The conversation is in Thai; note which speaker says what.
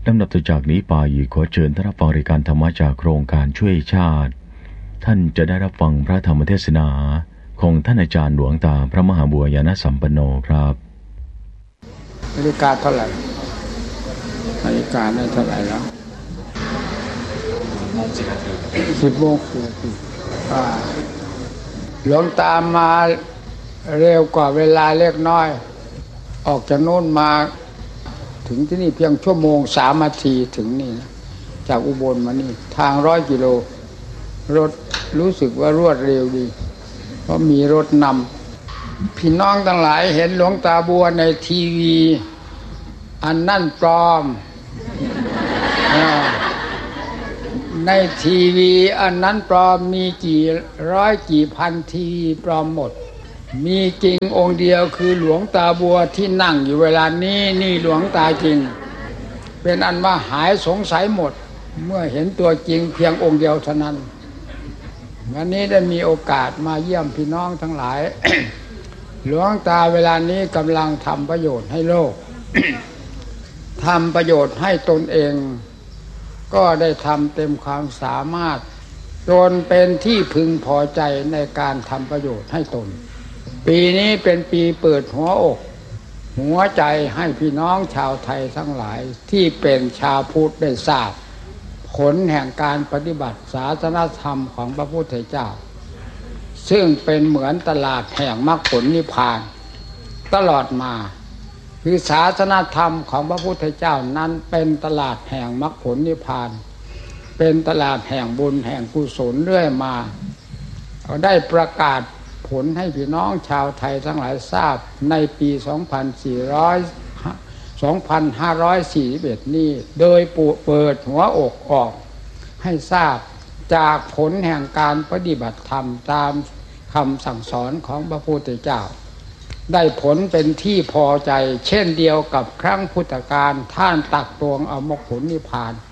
Speaker 1: ลำดับต่อจากนี้ไปขอเชิญท่านรับฟังรายการธรรมะจากโครงการช่วยชาติท่านจะได้รับฟังพระธรรมเทศนาของท่านอาจารย์หลวงตาพระมหาบัวยานสัมปันโนครับ
Speaker 2: นาฬิกาเท่าไหร่นาฬิกาได้เท่าไหร่แล้ว10 โมงหลวงตามาเร็วกว่าเวลาเล็กน้อยออกจากโน่นมาถึงที่นี่เพียงชั่วโมง3 นาทีถึงนี่นะจากอุบลมานี่ทาง100 กิโลรถรู้สึกว่ารวดเร็วดีเพราะมีรถนำพี่น้องทั้งหลายเห็นหลวงตาบัวในทีวีอันนั่นปลอมในทีวีอันนั้นปลอมมีกี่ร้อยกี่พันทีวีปลอมหมดมีจริงองค์เดียวคือหลวงตาบัวที่นั่งอยู่เวลานี้นี่หลวงตาจริงเป็นอันว่าหายสงสัยหมดเมื่อเห็นตัวจริงเพียงองค์เดียวเท่านั้นวันนี้ได้มีโอกาสมาเยี่ยมพี่น้องทั้งหลาย หลวงตาเวลานี้กำลังทำประโยชน์ให้โลก ทำประโยชน์ให้ตนเองก็ได้ทำเต็มความสามารถจนเป็นที่พึงพอใจในการทำประโยชน์ให้ตนปีนี้เป็นปีเปิดหัวอกหัวใจให้พี่น้องชาวไทยทั้งหลายที่เป็นชาวพุทธได้ทราบผลแห่งการปฏิบัติศาสนธรรมของพระพุทธเจ้าซึ่งเป็นเหมือนตลาดแห่งมรรคผลนิพพานตลอดมาคือศาสนธรรมของพระพุทธเจ้านั้นเป็นตลาดแห่งมรรคผลนิพพานเป็นตลาดแห่งบุญแห่งกุศลเรื่อยมาได้ประกาศผลให้พี่น้องชาวไทยทั้งหลายทราบในปี2541นี้โดยเปิดหัวอกออกให้ทราบจากผลแห่งการปฏิบัติธรรมตามคำสั่งสอนของพระพุทธเจ้าได้ผลเป็นที่พอใจเช่นเดียวกับครั้งพุทธกาลท่านตักตวงเอามรรคผลนิพพาน